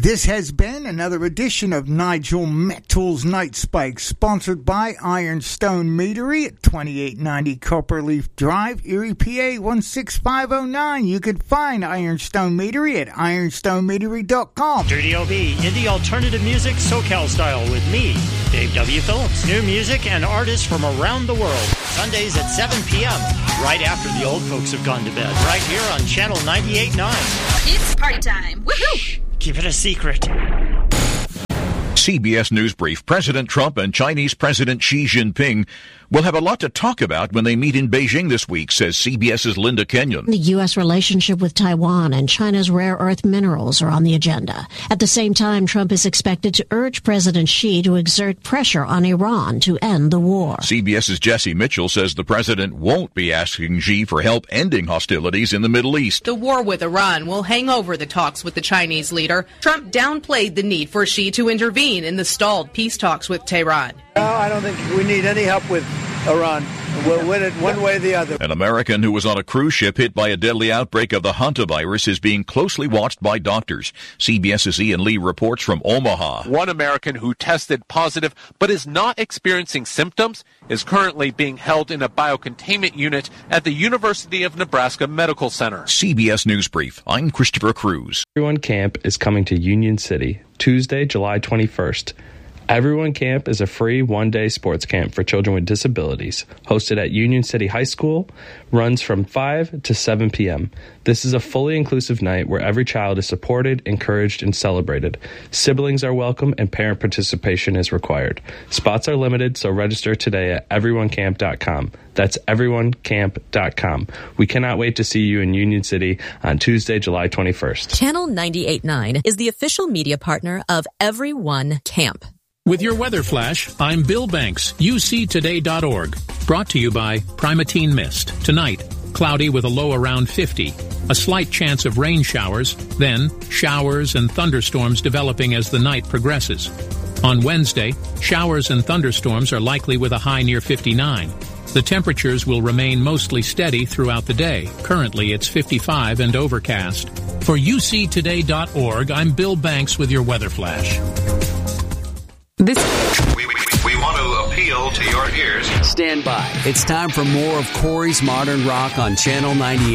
This has been another edition of Nigel Mettel's Night Spike, sponsored by Ironstone Meadery at 2890 Copperleaf Drive, Erie, PA 16509. You can find Ironstone Meadery at ironstonemeadery.com. Dirty OB, indie alternative music, SoCal style with me, Dave W. Phillips. New music and artists from around the world. Sundays at 7 p.m., right after the old folks have gone to bed, right here on Channel 98.9. It's party time. Woohoo! Keep it a secret. CBS News Brief. President Trump and Chinese President Xi Jinping will have a lot to talk about when they meet in Beijing this week, says CBS's Linda Kenyon. The U.S. relationship with Taiwan and China's rare earth minerals are on the agenda. At the same time, Trump is expected to urge President Xi to exert pressure on Iran to end the war. CBS's Jesse Mitchell says the president won't be asking Xi for help ending hostilities in the Middle East. The war with Iran will hang over the talks with the Chinese leader. Trump downplayed the need for Xi to intervene in the stalled peace talks with Tehran. No, I don't think we need any help with Iran. We'll win it one way or the other. An American who was on a cruise ship hit by a deadly outbreak of the hantavirus is being closely watched by doctors. CBS's Ian Lee reports from Omaha. One American who tested positive but is not experiencing symptoms is currently being held in a biocontainment unit at the University of Nebraska Medical Center. CBS News Brief. I'm Christopher Cruz. Everyone Camp is coming to Union City, Tuesday, July 21st. Everyone Camp is a free one-day sports camp for children with disabilities, hosted at Union City High School, runs from 5 to 7 p.m. This is a fully inclusive night where every child is supported, encouraged, and celebrated. Siblings are welcome and parent participation is required. Spots are limited, so register today at everyonecamp.com. That's everyonecamp.com. We cannot wait to see you in Union City on Tuesday, July 21st. Channel 98.9 is the official media partner of Everyone Camp. With your weather flash, I'm Bill Banks, uctoday.org. Brought to you by Primatene Mist. Tonight, cloudy with a low around 50. A slight chance of rain showers, then showers and thunderstorms developing as the night progresses. On Wednesday, showers and thunderstorms are likely with a high near 59. The temperatures will remain mostly steady throughout the day. Currently, it's 55 and overcast. For uctoday.org, I'm Bill Banks with your weather flash. We want to appeal to your ears. Stand by. It's time for more of Corey's Modern Rock on Channel 98.